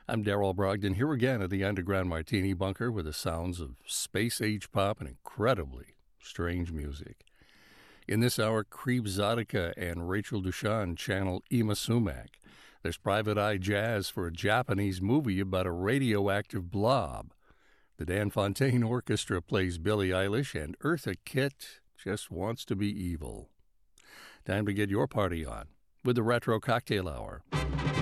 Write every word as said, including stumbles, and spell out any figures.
I'm Daryl Brogdon, here again at the Underground Martini Bunker with the sounds of space-age pop and incredibly strange music. In this hour, Creep Zadika and Rachel Dushan channel Ima Sumac. There's Private Eye Jazz for a Japanese movie about a radioactive blob. The Dan Fontaine Orchestra plays Billie Eilish, and Eartha Kitt just wants to be evil. Time to get your party on with the Retro Cocktail Hour.